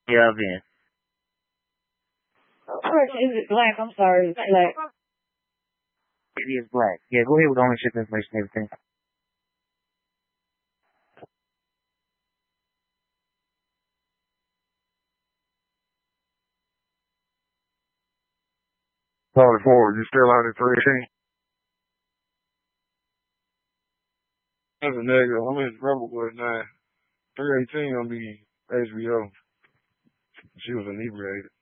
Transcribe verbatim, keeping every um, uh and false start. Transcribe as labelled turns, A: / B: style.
A: Yeah, Vince.
B: Is it black? I'm sorry. It's black.
A: It is black. Yeah, go ahead with ownership information and everything.
C: Probably forward. You still out at three eighteen? That's a negative. I'm in Rebelwood now. three eighteen on the H B O. She was inebriated.